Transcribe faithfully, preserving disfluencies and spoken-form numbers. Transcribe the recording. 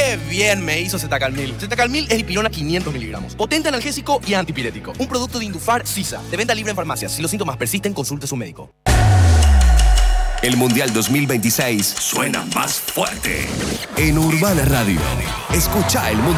¡Qué bien me hizo Zetacalmil! Zetacalmil es dipirona quinientos miligramos. Potente analgésico y antipirético. Un producto de Indufar Sisa. De venta libre en farmacias. Si los síntomas persisten, consulte a su médico. El Mundial dos mil veintiséis suena más fuerte en Urbana Radio. Escucha el Mundial.